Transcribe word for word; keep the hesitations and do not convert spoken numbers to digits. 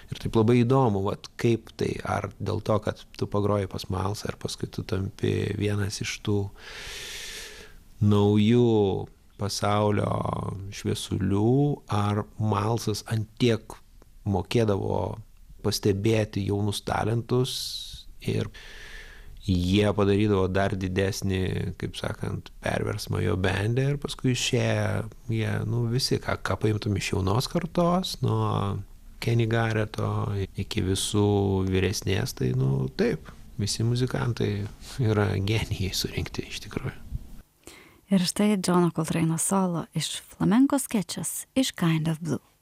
Ir taip labai įdomu, vat, kaip tai, ar dėl to, kad tu pagroji pas Milesą, ar paskui tu tampi vienas iš tų naujų pasaulio šviesulių, ar Milesas antiek mokėdavo pastebėti jaunus talentus ir jie padarydavo dar didesnį, kaip sakant, perversmą jo bende ir paskui išėję, jie, nu, visi, ką, ką paimtum iš jaunos kartos, nuo Kenny Garretto iki visų vyresnės, tai, nu, taip, visi muzikantai yra genijai surinkti iš tikrųjų. Ir štai Johno Coltrane'o solo iš flamenko skečas iš Kind of Blue.